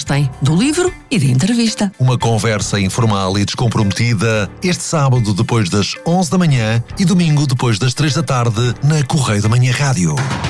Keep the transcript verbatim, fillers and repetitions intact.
gostem do livro e da entrevista. Uma conversa informal e descomprometida este sábado depois das onze da manhã e domingo depois das três da tarde na Correio da Manhã Rádio.